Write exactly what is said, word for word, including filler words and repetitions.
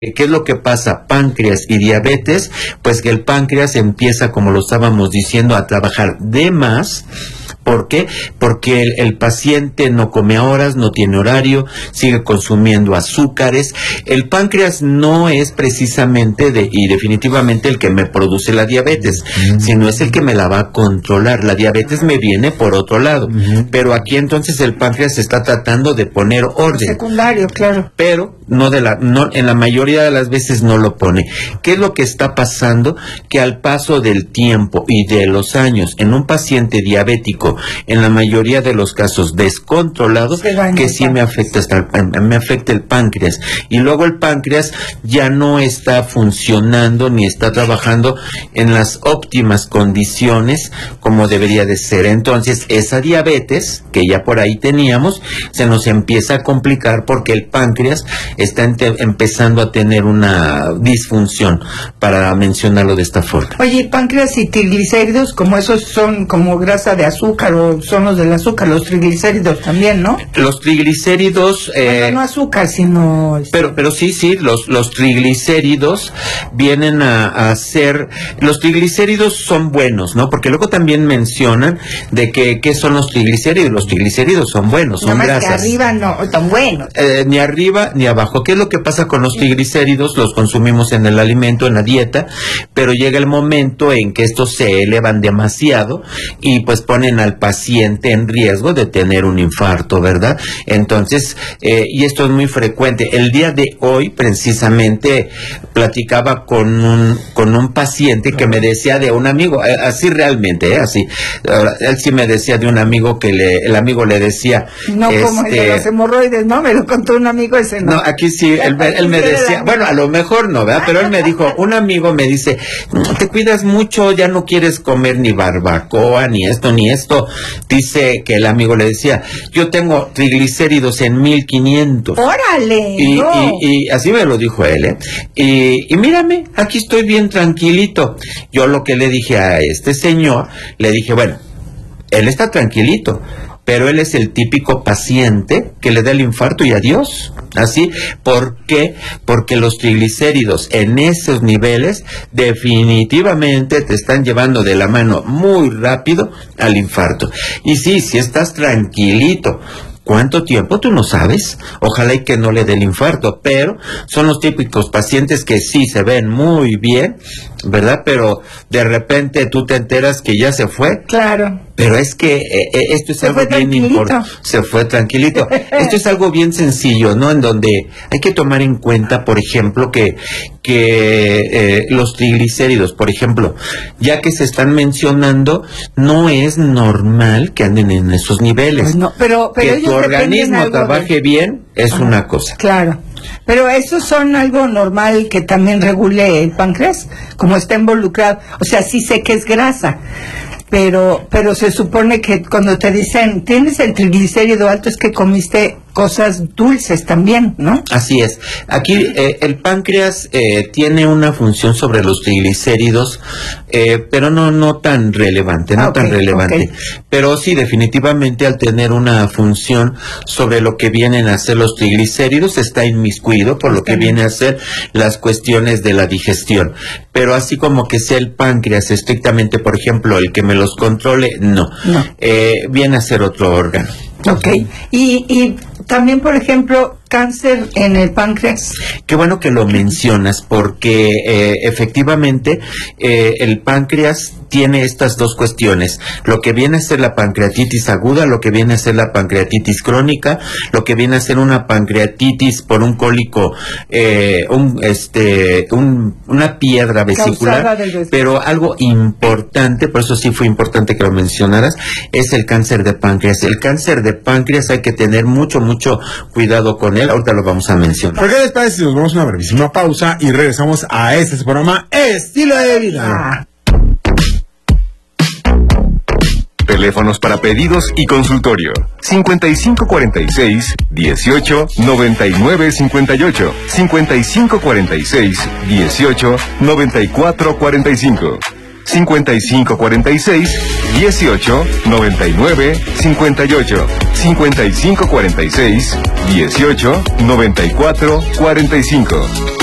¿Qué es lo que pasa? Páncreas y diabetes, pues que el páncreas empieza, como lo estábamos diciendo, a trabajar de más. ¿Por qué? Porque el, el paciente no come a horas, no tiene horario, sigue consumiendo azúcares. El páncreas no es precisamente de, y definitivamente el que me produce la diabetes, uh-huh. sino es el que me la va a controlar. La diabetes me viene por otro lado, uh-huh. pero aquí entonces el páncreas está tratando de poner orden. Secundario, claro. Pero no de la, no, en la mayoría de las veces no lo pone. ¿Qué es lo que está pasando? Que al paso del tiempo y de los años, en un paciente diabético, en la mayoría de los casos descontrolados, que sí me afecta, hasta el, me afecta el páncreas. Y luego el páncreas ya no está funcionando ni está trabajando en las óptimas condiciones como debería de ser. Entonces, esa diabetes que ya por ahí teníamos, se nos empieza a complicar porque el páncreas está ente, empezando a tener una disfunción, para mencionarlo de esta forma. Oye, páncreas y triglicéridos, como esos son como grasa de azúcar, o son los del azúcar, los triglicéridos también, ¿no? Los triglicéridos... Eh, bueno, no azúcar, sino... Pero pero sí, sí, los, los triglicéridos vienen a, a ser... Los triglicéridos son buenos, ¿no? Porque luego también mencionan de que ¿qué son los triglicéridos? Los triglicéridos son buenos, son no grasas. Que arriba no, tan buenos. Eh, ni arriba ni abajo. ¿Qué es lo que pasa con los triglicéridos? Los consumimos en el alimento, en la dieta, pero llega el momento en que estos se elevan demasiado y pues ponen al paciente en riesgo de tener un infarto, ¿verdad? Entonces, eh, y esto es muy frecuente. El día de hoy, precisamente, platicaba con un, con un paciente que me decía de un amigo, eh, así realmente, eh, así, ahora, él sí me decía de un amigo que le, el amigo le decía... No este, como el de los hemorroides, ¿no? Me lo contó un amigo ese, ¿no? No, aquí sí, él, él me decía, bueno, a lo mejor no, ¿verdad? Pero él me dijo, un amigo me dice, te cuidas mucho, ya no quieres comer ni barbacoa, ni esto, ni esto. Dice que el amigo le decía, yo tengo triglicéridos en mil quinientos. ¡Órale! Y, no. y, y así me lo dijo él, ¿eh? Y, y mírame, aquí estoy bien tranquilito. Yo lo que le dije a este señor, le dije, bueno, él está tranquilito, pero él es el típico paciente que le da el infarto y adiós. ¿Así? ¿Por qué? Porque los triglicéridos en esos niveles definitivamente te están llevando de la mano muy rápido al infarto. Y sí, si estás tranquilito, ¿cuánto tiempo? Tú no sabes. Ojalá y que no le dé el infarto, pero son los típicos pacientes que sí se ven muy bien, ¿verdad? Pero de repente tú te enteras que ya se fue. Claro. Pero es que eh, esto es se algo bien importante. Se fue tranquilito. Esto es algo bien sencillo, ¿no? En donde hay que tomar en cuenta, por ejemplo, que que eh, los triglicéridos, por ejemplo, ya que se están mencionando, no es normal que anden en esos niveles. Pues no, pero, pero que tu organismo trabaje de... bien es ah, una cosa. Claro. Pero esos son algo normal que también regule el páncreas, como está involucrado. O sea, sí sé que es grasa, pero pero se supone que cuando te dicen tienes el triglicérido alto es que comiste cosas dulces también, ¿no? Así es. Aquí eh, el páncreas eh, tiene una función sobre los triglicéridos, eh, pero no no tan relevante, no okay, tan relevante. Okay. Pero sí, definitivamente al tener una función sobre lo que vienen a ser los triglicéridos, está inmiscuido por lo que viene a ser las cuestiones de la digestión. Pero así como que sea el páncreas estrictamente, por ejemplo, el que me los controle, no. no. Eh, viene a ser otro órgano. Ok. Y, y también, por ejemplo, cáncer en el páncreas. Qué bueno que lo mencionas, porque eh, efectivamente eh, el páncreas tiene estas dos cuestiones, lo que viene a ser la pancreatitis aguda, lo que viene a ser la pancreatitis crónica, lo que viene a ser una pancreatitis por un cólico, eh, un, este, un, una piedra vesicular, pero algo importante, por eso sí fue importante que lo mencionaras, es el cáncer de páncreas. El cáncer de páncreas hay que tener mucho, mucho cuidado con él. Ahorita lo vamos a mencionar. ¿Por qué les parece si nos vamos a una brevísima pausa y regresamos a este programa Estilo de Vida? Teléfonos para pedidos y consultorio: cincuenta y cinco cuarenta y seis, dieciocho, noventa y nueve cincuenta y ocho, cincuenta y cinco cuarenta y seis, dieciocho, noventa y cuatro cuarenta y cinco, cincuenta y cinco cuarenta y seis, dieciocho, noventa y nueve cincuenta y ocho, cincuenta y cinco cuarenta y seis, dieciocho, noventa y cuatro cuarenta y cinco.